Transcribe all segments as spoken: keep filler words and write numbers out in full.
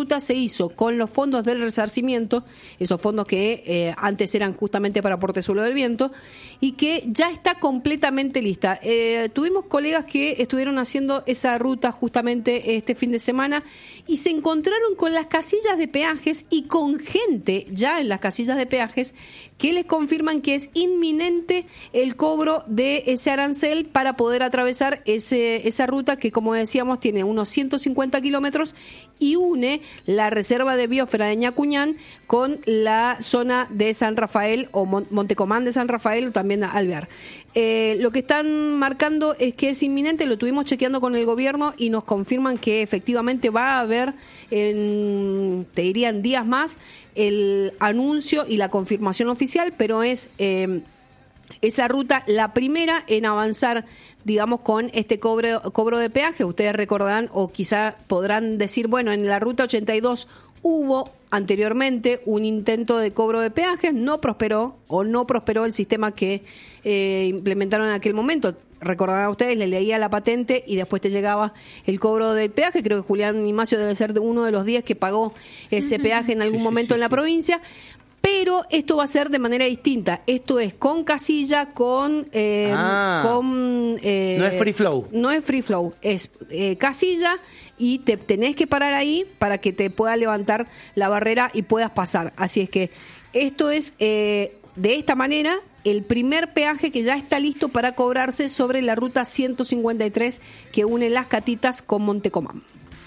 ruta se hizo con los fondos del resarcimiento, esos fondos que eh, antes eran justamente para Portezuelo del Viento, y que ya está completamente lista. Eh, tuvimos colegas que estuvieron haciendo esa ruta justamente este fin de semana y se encontraron con las casillas de peajes y con gente ya en las casillas de peajes que les confirman que es inminente el cobro de ese arancel para poder atravesar ese, esa ruta que, como decíamos, tiene unos ciento cincuenta kilómetros y une la reserva de biosfera de Ñacuñán con la zona de San Rafael o Montecomán de San Rafael o también Alvear. Eh, lo que están marcando es que es inminente, lo tuvimos chequeando con el gobierno y nos confirman que efectivamente va a haber, en, te diría en días más, el anuncio y la confirmación oficial, pero es eh, esa ruta la primera en avanzar, digamos, con este cobro, cobro de peaje. Ustedes recordarán o quizá podrán decir, bueno, en la ruta ochenta y dos hubo anteriormente un intento de cobro de peajes, no prosperó o no prosperó el sistema que eh, implementaron en aquel momento. Recordarán ustedes, le leía la patente y después te llegaba el cobro del peaje. Creo que Julián Imacio debe ser de uno de los diez que pagó ese peaje en algún sí, momento sí, sí, en la sí. provincia. Pero esto va a ser de manera distinta. Esto es con casilla, con... Eh, ah, con eh, no es free flow. No es free flow, es eh, casilla y te tenés que parar ahí para que te pueda levantar la barrera y puedas pasar. Así es que esto es, eh, de esta manera, el primer peaje que ya está listo para cobrarse sobre la ruta ciento cincuenta y tres que une Las Catitas con Montecomán.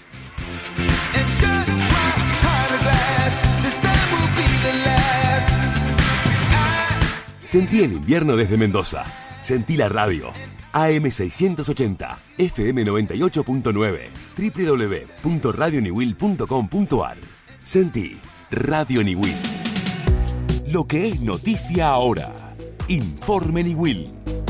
Sentí el invierno desde Mendoza. Sentí la radio. A M seiscientos ochenta, F M noventa y ocho punto nueve, doble u doble u doble u punto radio niwil punto com punto a r. Sentí Radio Niwil. Lo que es noticia ahora. Informe Niwil.